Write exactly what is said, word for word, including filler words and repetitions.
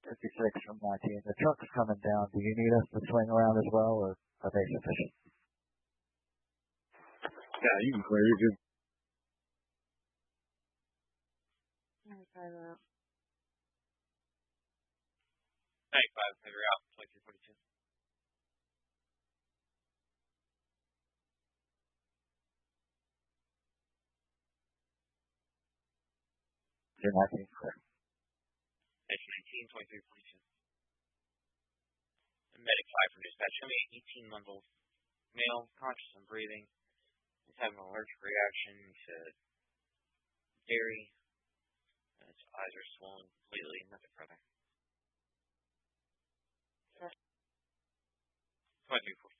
fifty-six from nineteen. The truck's coming down. Do you need us to swing around as well, or are they sufficient? Yeah, you can clear. You're good. ninety-five, figure out, twenty-two forty-two. nineteen, clear. nineteen, twenty-three forty-two. Medic five from dispatch. Show me eighteen month old male, conscious and breathing. He's having an allergic reaction to dairy. And his eyes are swollen completely. Nothing further. twenty-two forty-two.